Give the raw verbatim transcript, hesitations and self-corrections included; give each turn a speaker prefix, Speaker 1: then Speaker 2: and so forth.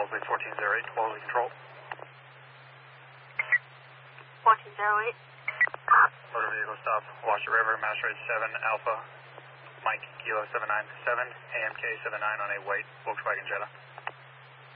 Speaker 1: Mosley fourteen zero eight, Mosley Control.
Speaker 2: fourteen zero eight.
Speaker 1: Motor vehicle stop, Washer River, Mass Rate seven, Alpha, Mike, Kilo seven nine seven, A M K seven nine on a white Volkswagen Jetta.